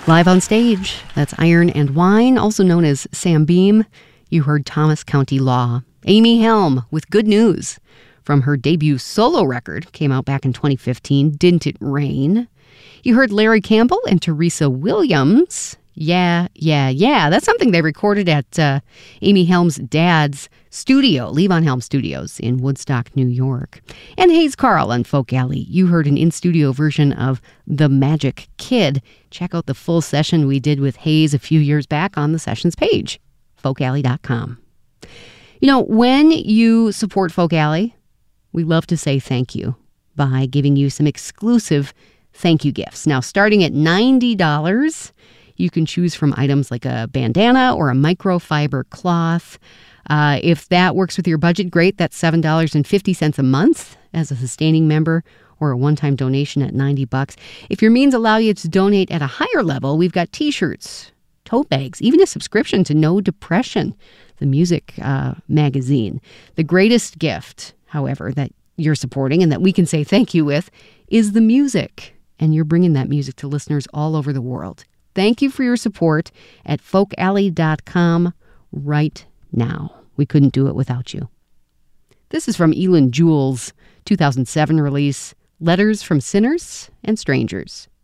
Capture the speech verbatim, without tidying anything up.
Live on stage, that's Iron and Wine, also known as Sam Beam. You heard Thomas County Law. Amy Helm with Good News from her debut solo record, came out back in twenty fifteen, Didn't It Rain? You heard Larry Campbell and Teresa Williams. Yeah, yeah, yeah. That's something they recorded at uh, Amy Helm's dad's studio, Levon Helm Studios in Woodstock, New York. And Hayes Carl on Folk Alley. You heard an in-studio version of The Magic Kid. Check out the full session we did with Hayes a few years back on the sessions page, folk alley dot com. You know, when you support Folk Alley, we love to say thank you by giving you some exclusive thank you gifts. Now, starting at ninety dollars, you can choose from items like a bandana or a microfiber cloth. Uh, if that works with your budget, great. That's seven dollars and fifty cents a month as a sustaining member, or a one-time donation at ninety bucks. If your means allow you to donate at a higher level, we've got t-shirts, tote bags, even a subscription to No Depression, the music uh, magazine. The greatest gift, however, that you're supporting and that we can say thank you with is the music. And you're bringing that music to listeners all over the world. Thank you for your support at folk alley dot com right now. We couldn't do it without you. This is from Elin Jules' two thousand seven release, Letters from Sinners and Strangers.